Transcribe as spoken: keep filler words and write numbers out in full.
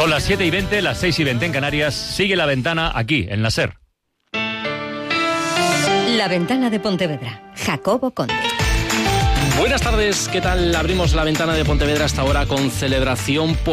Son las siete y veinte, las seis y veinte en Canarias. Sigue La Ventana aquí, en la SER. La Ventana de Pontevedra. Jacobo Conde. Buenas tardes, ¿qué tal? Abrimos La Ventana de Pontevedra hasta ahora con celebración